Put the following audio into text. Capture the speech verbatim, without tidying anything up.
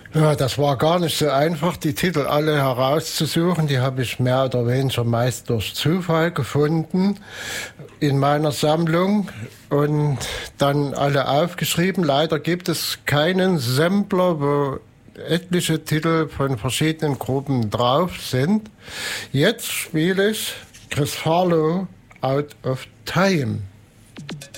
Ja, das war gar nicht so einfach, die Titel alle herauszusuchen. Die habe ich mehr oder weniger meist durch Zufall gefunden in meiner Sammlung und dann alle aufgeschrieben. Leider gibt es keinen Sampler, wo etliche Titel von verschiedenen Gruppen drauf sind. Jetzt spiele ich Chris Farlowe, Out of Time.